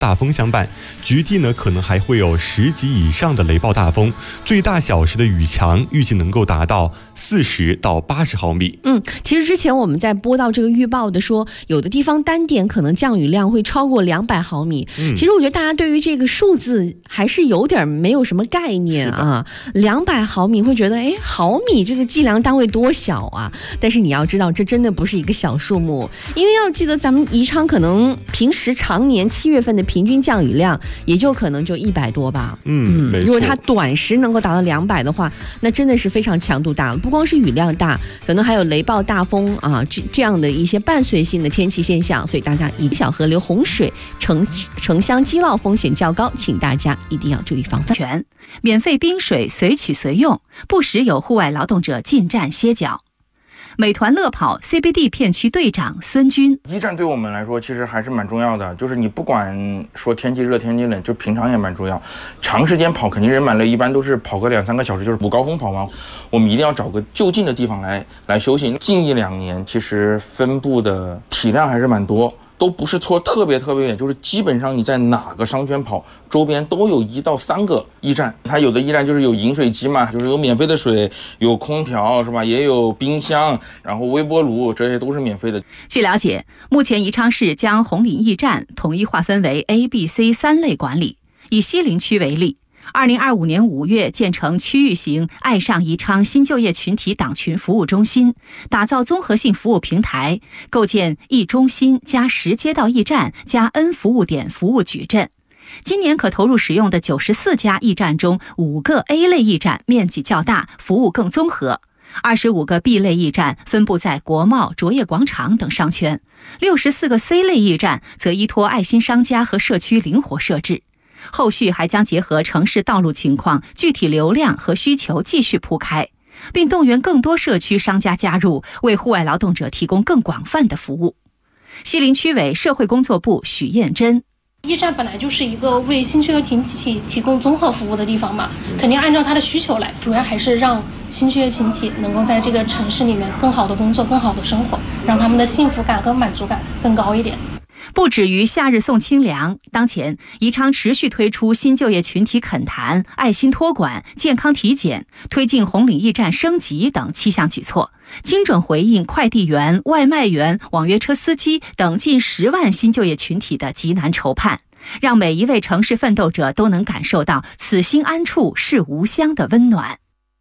大风相伴，局地呢可能还会有10级以上的雷暴大风，最大小时的雨强预计能够达到40到80毫米。 其实之前我们在播到这个预报的说，有的地方单点可能降雨量会超过200毫米。其实我觉得大家对于这个数字还是有点没有什么概念啊。200毫米会觉得，毫米这个计量单位多小啊？但是你要知道，这真的不是一个小数目，因为要记得咱们宜昌可能平时常年7月份的平均降雨量也就可能就100多吧。如果它短时能够达到200的话，那真的是非常强度大了。不光是雨量大，可能还有雷暴大风啊，这样的一些伴随性的天气现象，所以大家小河流洪水、城乡积涝风险较高，请大家一定要注意防范。 免费冰水随取随用，不时有户外劳动者进站歇脚。美团乐跑 CBD 片区队长孙军， 驿站对我们来说其实还是蛮重要的，就是你不管说天气热天气冷，就平常也蛮重要。长时间跑肯定人蛮累，一般都是跑个2-3个小时，就是补高峰跑完，我们一定要找个就近的地方来休息。近1-2年其实分布的体量还是蛮多，都不是说特别远，就是基本上你在哪个商圈跑，周边都有1到3个驿站。它有的驿站就是有饮水机嘛，就是有免费的水，有空调是吧，也有冰箱，然后微波炉，这些都是免费的。 据了解，目前宜昌市将红岭驿站统一划分为 A、B、C 3类管理。以西陵区为例，2025年5月建成区域型爱上宜昌新就业群体党群服务中心，打造综合性服务平台，构建1中心加10街道驿站加 N 服务点服务矩阵。今年可投入使用的94家驿站中，5个 A 类驿站面积较大，服务更综合；25个 B 类驿站分布在国贸、卓业广场等商圈；64个 C 类驿站则依托爱心商家和社区灵活设置。后续还将结合城市道路情况、具体流量和需求继续铺开，并动员更多社区商家加入，为户外劳动者提供更广泛的服务。西陵区委社会工作部许艳珍， 驿站本来就是一个为新就业群体提供综合服务的地方嘛，肯定按照他的需求来，主要还是让新就业群体能够在这个城市里面更好的工作、更好的生活，让他们的幸福感和满足感更高一点。 不止于夏日送清凉，当前宜昌持续推出新就业群体恳谈、爱心托管、健康体检，推进红岭驿站升级等7项举措，精准回应快递员、外卖员、网约车司机等近10万新就业群体的急难愁盼，让每一位城市奋斗者都能感受到此心安处是吾乡的温暖。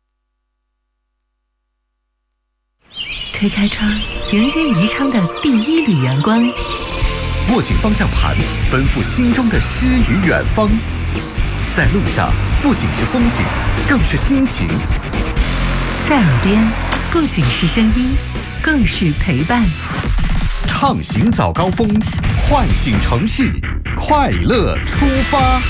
推开窗，迎接宜昌的第一缕阳光。 握紧方向盘，奔赴心中的诗与远方。在路上，不仅是风景，更是心情。 在耳边，不仅是声音，更是陪伴。 畅行早高峰，唤醒城市，快乐出发。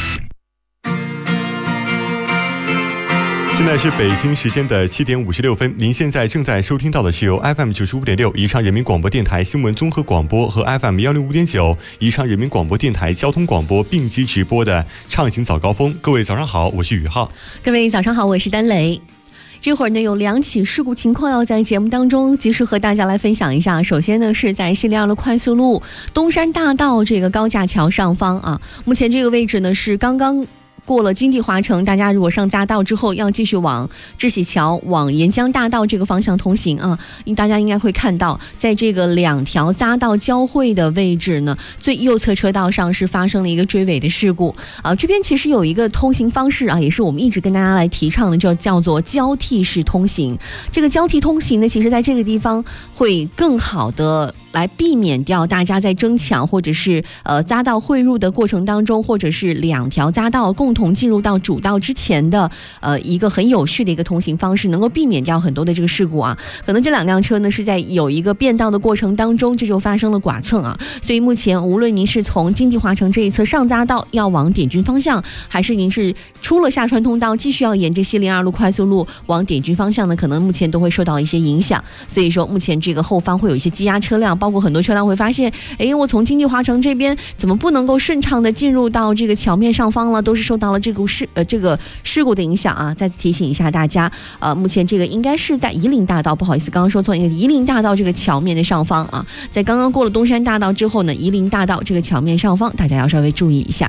现在是北京时间的7点56分，您现在正在收听到的是由 FM 95.6宜昌人民广播电台新闻综合广播和 FM 105.9宜昌人民广播电台交通广播并机直播的畅行早高峰。各位早上好，我是宇浩。 各位早上好，我是丹雷。这会儿呢有2起事故情况要在节目当中及时和大家来分享一下。首先呢是在西陵2路快速路东山大道这个高架桥上方啊，目前这个位置呢是刚刚过了金地华城，大家如果上匝道之后要继续往智喜桥、往沿江大道这个方向通行啊，大家应该会看到，在这个2条匝道交汇的位置呢，最右侧车道上是发生了一个追尾的事故啊。这边其实有一个通行方式啊，也是我们一直跟大家来提倡的，叫做交替式通行。这个交替通行呢，其实在这个地方会更好的来避免掉大家在争抢或者是匝道汇入的过程当中，或者是2条匝道共同进入到主道之前的一个很有序的一个通行方式，能够避免掉很多的这个事故啊。可能这2辆车呢是在有一个变道的过程当中，这就发生了剐蹭啊。所以目前无论您是从金地华城这一侧上匝道要往点军方向，还是您是出了下川通道继续要沿着西陵2路快速路往点军方向呢，可能目前都会受到一些影响。所以说目前这个后方会有一些积压车辆， 包括很多车辆会发现，我从经济华城这边怎么不能够顺畅的进入到这个桥面上方了，都是受到了这个事故的影响啊。再次提醒一下大家，目前这个应该是在夷陵大道，不好意思，刚刚说错，夷陵大道这个桥面的上方啊，在刚刚过了东山大道之后呢，夷陵大道这个桥面上方，大家要稍微注意一下。